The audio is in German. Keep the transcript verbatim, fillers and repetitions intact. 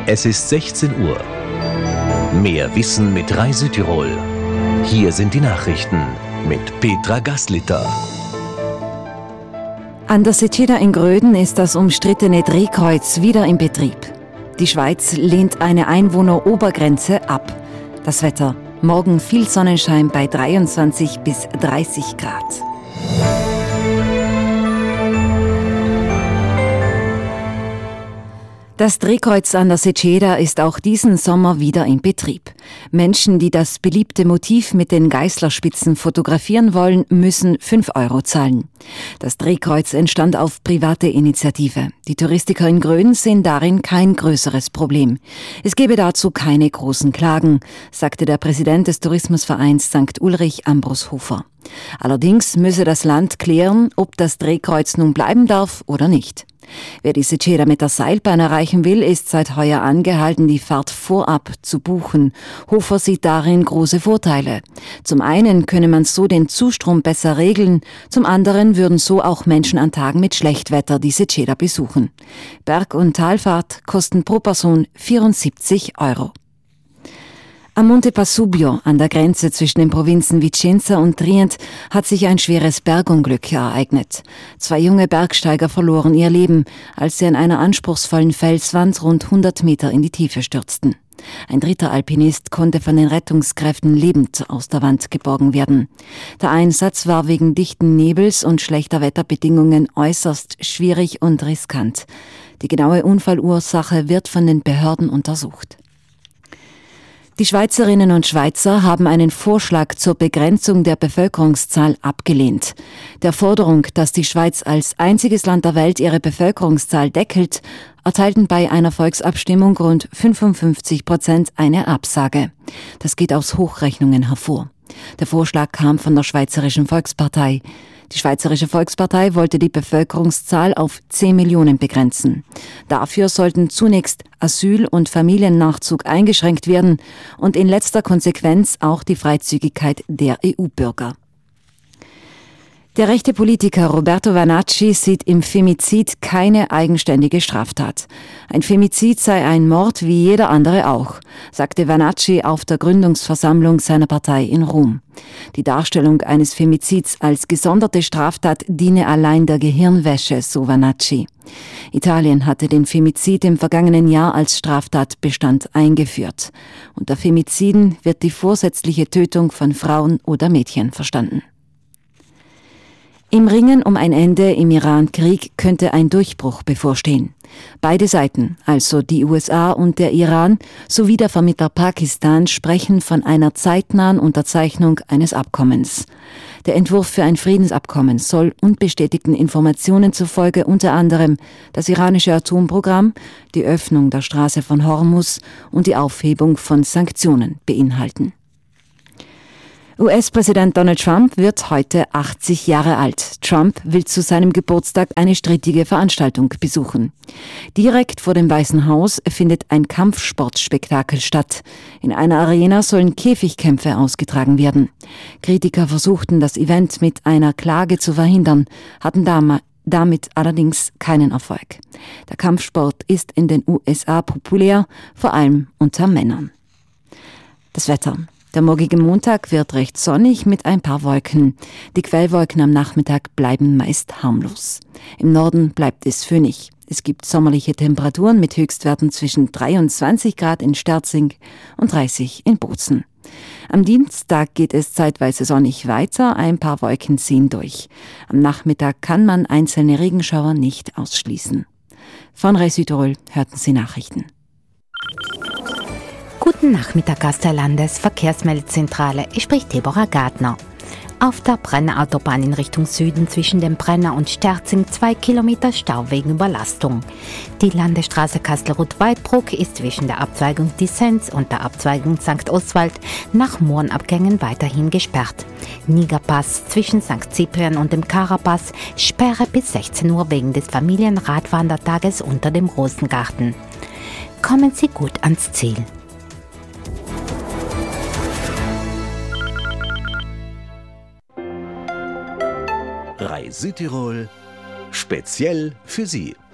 Es ist sechzehn Uhr. Mehr Wissen mit Rai Südtirol. Hier sind die Nachrichten mit Petra Gasliter. An der Seceda in Gröden ist das umstrittene Drehkreuz wieder in Betrieb. Die Schweiz lehnt eine Einwohnerobergrenze ab. Das Wetter: morgen viel Sonnenschein bei dreiundzwanzig bis dreißig Grad. Das Drehkreuz an der Seceda ist auch diesen Sommer wieder in Betrieb. Menschen, die das beliebte Motiv mit den Geißlerspitzen fotografieren wollen, müssen fünf Euro zahlen. Das Drehkreuz entstand auf private Initiative. Die Touristiker in Gröden sehen darin kein größeres Problem. Es gebe dazu keine großen Klagen, sagte der Präsident des Tourismusvereins Sankt Ulrich, Ambros Hofer. Allerdings müsse das Land klären, ob das Drehkreuz nun bleiben darf oder nicht. Wer die Seceda mit der Seilbahn erreichen will, ist seit heuer angehalten, die Fahrt vorab zu buchen. Hofer sieht darin große Vorteile. Zum einen könne man so den Zustrom besser regeln, zum anderen würden so auch Menschen an Tagen mit Schlechtwetter die Seceda besuchen. Berg- und Talfahrt kosten pro Person vierundsiebzig Euro. Am Monte Pasubio, an der Grenze zwischen den Provinzen Vicenza und Trient, hat sich ein schweres Bergunglück ereignet. Zwei junge Bergsteiger verloren ihr Leben, als sie an einer anspruchsvollen Felswand rund hundert Meter in die Tiefe stürzten. Ein dritter Alpinist konnte von den Rettungskräften lebend aus der Wand geborgen werden. Der Einsatz war wegen dichten Nebels und schlechter Wetterbedingungen äußerst schwierig und riskant. Die genaue Unfallursache wird von den Behörden untersucht. Die Schweizerinnen und Schweizer haben einen Vorschlag zur Begrenzung der Bevölkerungszahl abgelehnt. Der Forderung, dass die Schweiz als einziges Land der Welt ihre Bevölkerungszahl deckelt, erteilten bei einer Volksabstimmung rund fünfundfünfzig Prozent eine Absage. Das geht aus Hochrechnungen hervor. Der Vorschlag kam von der Schweizerischen Volkspartei. Die Schweizerische Volkspartei wollte die Bevölkerungszahl auf zehn Millionen begrenzen. Dafür sollten zunächst Asyl- und Familiennachzug eingeschränkt werden und in letzter Konsequenz auch die Freizügigkeit der E U-Bürger. Der rechte Politiker Roberto Vanacci sieht im Femizid keine eigenständige Straftat. Ein Femizid sei ein Mord wie jeder andere auch, sagte Vanacci auf der Gründungsversammlung seiner Partei in Rom. Die Darstellung eines Femizids als gesonderte Straftat diene allein der Gehirnwäsche, so Vanacci. Italien hatte den Femizid im vergangenen Jahr als Straftatbestand eingeführt. Unter Femiziden wird die vorsätzliche Tötung von Frauen oder Mädchen verstanden. Im Ringen um ein Ende im Iran-Krieg könnte ein Durchbruch bevorstehen. Beide Seiten, also die U S A und der Iran, sowie der Vermittler Pakistan, sprechen von einer zeitnahen Unterzeichnung eines Abkommens. Der Entwurf für ein Friedensabkommen soll unbestätigten Informationen zufolge unter anderem das iranische Atomprogramm, die Öffnung der Straße von Hormuz und die Aufhebung von Sanktionen beinhalten. U S-Präsident Donald Trump wird heute achtzig Jahre alt. Trump will zu seinem Geburtstag eine strittige Veranstaltung besuchen. Direkt vor dem Weißen Haus findet ein Kampfsportspektakel statt. In einer Arena sollen Käfigkämpfe ausgetragen werden. Kritiker versuchten, das Event mit einer Klage zu verhindern, hatten damit allerdings keinen Erfolg. Der Kampfsport ist in den U S A populär, vor allem unter Männern. Das Wetter. Der morgige Montag wird recht sonnig mit ein paar Wolken. Die Quellwolken am Nachmittag bleiben meist harmlos. Im Norden bleibt es föhnig. Es gibt sommerliche Temperaturen mit Höchstwerten zwischen dreiundzwanzig Grad in Sterzing und dreißig in Bozen. Am Dienstag geht es zeitweise sonnig weiter, ein paar Wolken ziehen durch. Am Nachmittag kann man einzelne Regenschauer nicht ausschließen. Von Rai Südtirol hörten Sie Nachrichten. Guten Nachmittag aus der Landesverkehrsmeldezentrale. Ich spricht Deborah Gardner. Auf der Brenner-Autobahn in Richtung Süden zwischen dem Brenner und Sterzing zwei Kilometer Stau wegen Überlastung. Die Landesstraße Kastelruth-Weidbruck ist zwischen der Abzweigung Dissens und der Abzweigung Sankt Oswald nach Mohrenabgängen weiterhin gesperrt. Nigerpass zwischen Sankt Cyprian und dem Karapass Sperre bis sechzehn Uhr wegen des Familienradwandertages unter dem Rosengarten. Kommen Sie gut ans Ziel. Rai Südtirol, speziell für Sie.